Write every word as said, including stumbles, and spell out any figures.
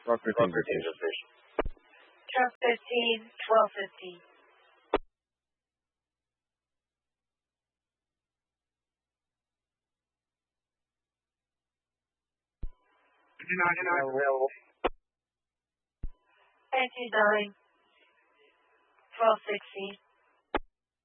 Rock fifteen, good station. Truck fifteen, twelve fifteen. Available. eighteen nine, twelve sixteen.